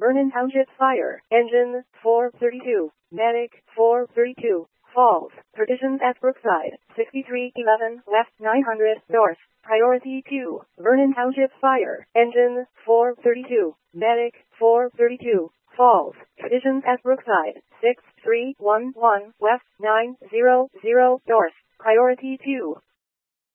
Vernon Township Fire. Engine 432. Medic 432. Falls. Partitions at Brookside. 6311 West 900 North. Priority 2. Vernon Township Fire. Engine 432. Medic 432. Falls. Partitions at Brookside. 6311 West 900 North. Priority 2.